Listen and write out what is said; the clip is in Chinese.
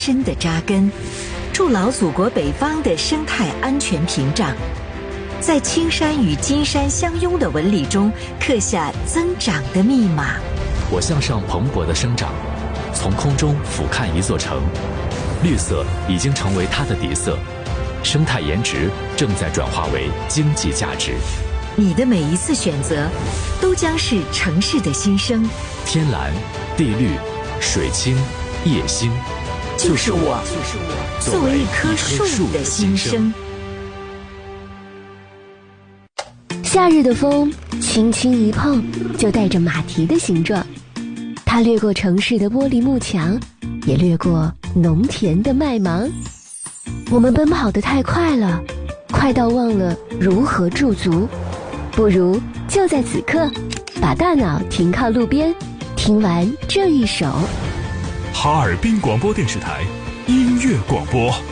深的扎根，筑牢祖国北方的生态安全屏障，在青山与金山相拥的纹理中刻下增长的密码。 我向上蓬勃的生长，从空中俯瞰一座城，绿色已经成为它的底色，生态颜值正在转化为经济价值。 你的每一次选择，都将是城市的新生。 天蓝、地绿、水清、夜星， 就是我作为一棵树的心声。 夏日的风轻轻一碰，就带着马蹄的形状，它掠过城市的玻璃幕墙，也掠过农田的麦芒。我们奔跑得太快了，快到忘了如何驻足。不如就在此刻，把大脑停靠路边，听完这一首。 哈尔滨广播电视台音乐广播。